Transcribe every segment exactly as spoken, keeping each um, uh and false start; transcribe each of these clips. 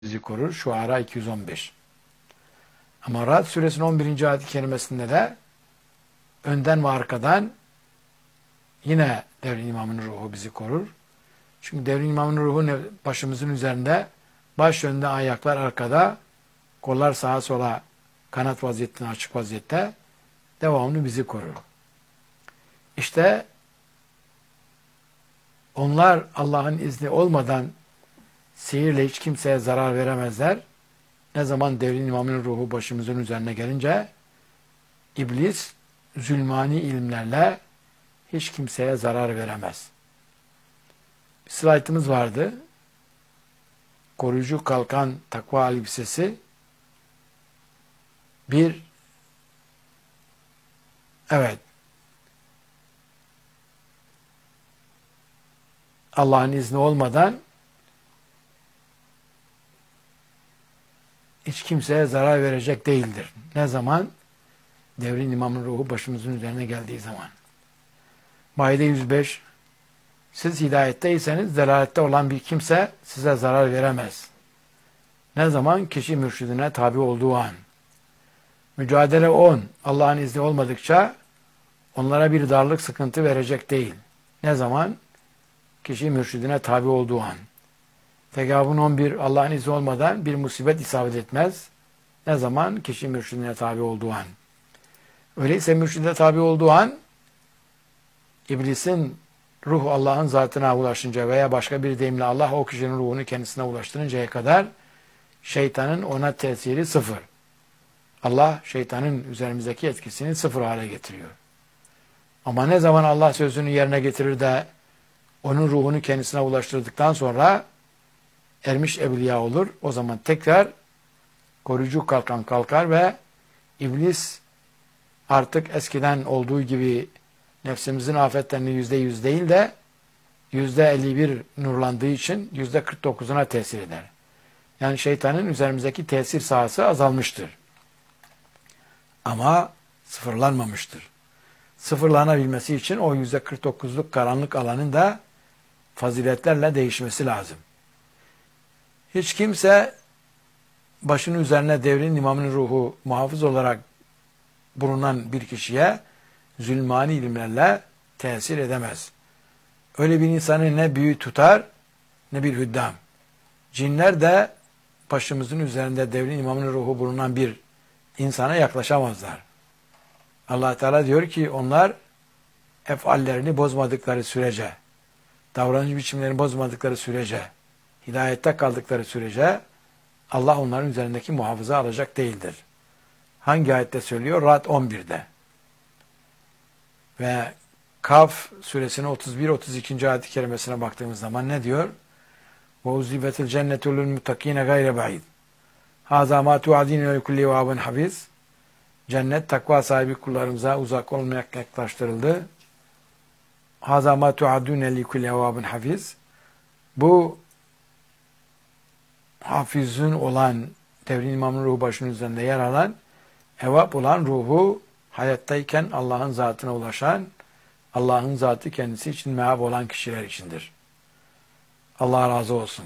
bizi korur. Şuara iki yüz on beş. Ama Ra'd suresinin on birinci ayet-i kerimesinde de önden ve arkadan yine devrin imamının ruhu bizi korur. Çünkü devrin imamının ruhu başımızın üzerinde, baş önde, ayaklar arkada, kollar sağa sola kanat vaziyetinde, açık vaziyette devamlı bizi korur. İşte onlar Allah'ın izni olmadan sihirle hiç kimseye zarar veremezler. Ne zaman devrin imamının ruhu başımızın üzerine gelince iblis zulmani ilimlerle hiç kimseye zarar veremez. Bir slaytımız vardı. Koruyucu kalkan takva elbisesi bir evet Allah'ın izni olmadan hiç kimseye zarar verecek değildir. Ne zaman? Devrin imamın ruhu başımızın üzerine geldiği zaman. Maide yüz beş. Siz hidayetteyseniz delalette olan bir kimse size zarar veremez. Ne zaman? Kişi mürşidine tabi olduğu an. Mücadele on. Allah'ın izni olmadıkça onlara bir darlık, sıkıntı verecek değil. Ne zaman? Kişi mürşidine tabi olduğu an. Tegabun on bir. Allah'ın izni olmadan bir musibet isabet etmez. Ne zaman? Kişi mürşidine tabi olduğu an. Öyleyse mürşidine tabi olduğu an iblisin ruh Allah'ın zatına ulaşınca veya başka bir deyimle Allah o kişinin ruhunu kendisine ulaştırıncaya kadar şeytanın ona tesiri sıfır. Allah şeytanın üzerimizdeki etkisini sıfır hale getiriyor. Ama ne zaman Allah sözünü yerine getirir de onun ruhunu kendisine ulaştırdıktan sonra ermiş evliya olur. O zaman tekrar koruyucu kalkan kalkar ve iblis artık eskiden olduğu gibi nefsimizin afetlerini yüzde yüz değil de yüzde elli bir nurlandığı için yüzde kırk dokuzuna tesir eder. Yani şeytanın üzerimizdeki tesir sahası azalmıştır. Ama sıfırlanmamıştır. Sıfırlanabilmesi için o yüzde kırk dokuzluk karanlık alanın da faziletlerle değişmesi lazım. Hiç kimse başının üzerine devrin imamının ruhu muhafız olarak bulunan bir kişiye zulmani ilimlerle tesir edemez. Öyle bir insanı ne büyü tutar ne bir hüddam. Cinler de başımızın üzerinde devrin imamının ruhu bulunan bir insana yaklaşamazlar. Allah Teala diyor ki onlar efallerini bozmadıkları sürece, davranış biçimlerini bozmadıkları sürece, hidayette kaldıkları sürece Allah onların üzerindeki muhafaza alacak değildir. Hangi ayette söylüyor? Ra'd on birde. Ve Kaf suresinin otuz bir otuz iki. ayet-i kerimesine baktığımız zaman ne diyor? وَاُزِّبَتِ الْجَنَّةُ لِلْمُتَّقِينَ غَيْرَ بَعِيدٍ هَذَا مَا تُعَدِينَ لِكُلِّ وَابٍ حَفِيظٍ. Cennet takva sahibi kullarımıza uzak olmayak yaklaştırıldı. هَذَا مَا تُعَدُونَ لِكُلِّ وَابٍ حَفِيظٍ. Bu hafizün olan, devrin imamın ruhu başının üzerinde yer alan, evap olan ruhu hayattayken Allah'ın zatına ulaşan, Allah'ın zatı kendisi için mehab olan kişiler içindir. Allah razı olsun.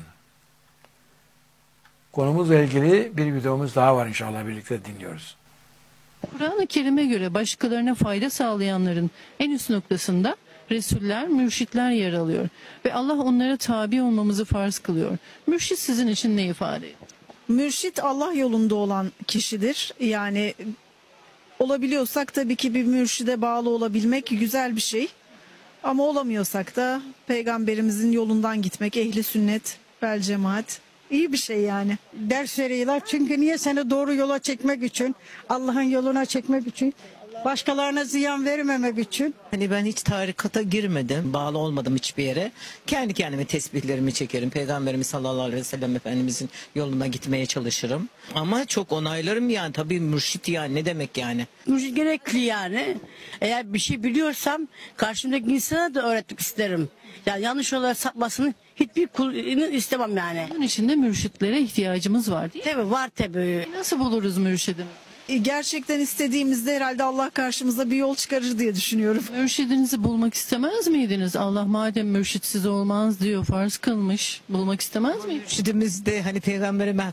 Konumuzla ilgili bir videomuz daha var, inşallah birlikte dinliyoruz. Kur'an-ı Kerim'e göre başkalarına fayda sağlayanların en üst noktasında Resuller, mürşitler yer alıyor. Ve Allah onlara tabi olmamızı farz kılıyor. Mürşit sizin için ne ifade ediyor? Mürşit Allah yolunda olan kişidir. Yani olabiliyorsak tabii ki bir mürşide bağlı olabilmek güzel bir şey. Ama olamıyorsak da peygamberimizin yolundan gitmek, ehli sünnet vel cemaat iyi bir şey yani. Ders veriyorlar çünkü niye seni doğru yola çekmek için, Allah'ın yoluna çekmek için, başkalarına ziyan vermemek için. Hani ben hiç tarikata girmedim, bağlı olmadım hiçbir yere. Kendi kendime tesbihlerimi çekerim. Peygamberimiz sallallahu aleyhi ve sellem Efendimizin yoluna gitmeye çalışırım. Ama çok onaylarım yani, tabii mürşit yani ne demek yani? Mürşit gerekli yani. Eğer bir şey biliyorsam karşımdaki insana da öğretmek isterim. Yani yanlış olarak sapmasını hiçbir kulunu istemem yani. Bunun için de mürşitlere ihtiyacımız var değil mi? Tabii var tabii. Nasıl buluruz mürşidimi? e, gerçekten istediğimizde herhalde Allah karşımıza bir yol çıkarır diye düşünüyorum. Mürşidinizi bulmak istemez miydiniz? Allah madem mürşitsiz olmaz diyor, farz kılmış. Bulmak istemez miydiniz? Mürşidimiz de hani peygamberime